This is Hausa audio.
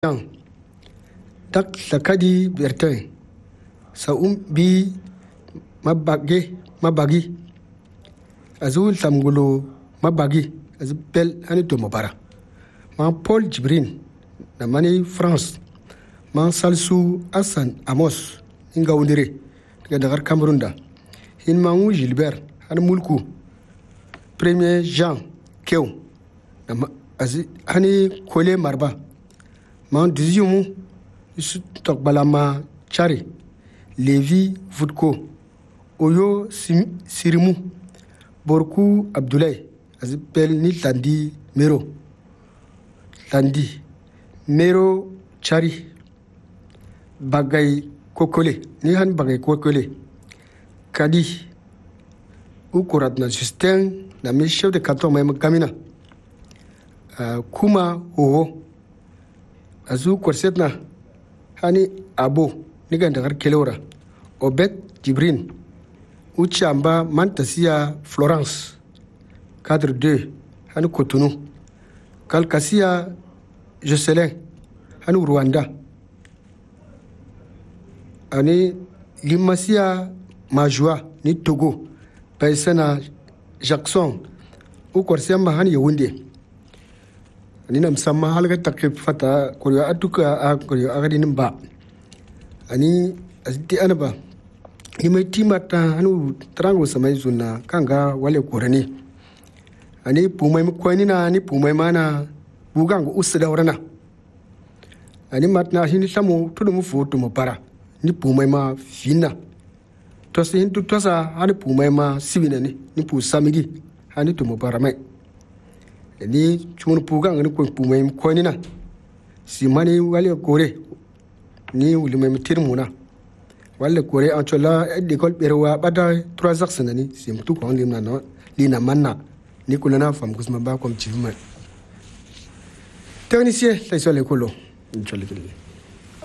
tak sakadi bertin sa bi mabagi azul samgulo mabagi azbel hani to mabara ma Paul Jibrin na mani France ma Salsu Hassan Amos inga wundire daga dagar Cameroun da hin mangu Gilbert han mulku Premier Jean Kew hani Kole Marba ma Diziumu Tokbalama Chari Levi Vutko Oyo Sirimu Borku Abdoulaye azipel ni Landi Mero Chari Bagay Kokole ni han Bagay Kokole Kadi Ukurat na Justin na mi chef de canton mai Gamina Kuma Oho azu korset na hani abo niga dagar kelora Obed Jibrin Uchamba Mantasiya Florence cadre 2 hani Cotonou Kalkasiya Jocelyn hani Rwanda ani Limasiya Majua ni Togo Paisana Jackson u korsemba hani Yaoundé nina msamma halga takip fata kuriya atuka kuriya agadin ba ani azti anaba nimai timata hanu trango samai zuna kanga wale korani ani pumai mkwani na ani pumai mana bugango usda warana ani matna hini samu tudu mu foto mu para ni pumai ma fina to se hintu tosa hani pumai ma sibina ni pu samigi hani to mu para mai ni chumun pugang ni ko pumai ko ni na si mani wale kore ni wuli mai tirmuna wale kore an chola d'école berwa bada 3 heures sanani sim tu ko ndim na no ni na manna ni kulana fam kusma ba kom chivma technicien la sole kolo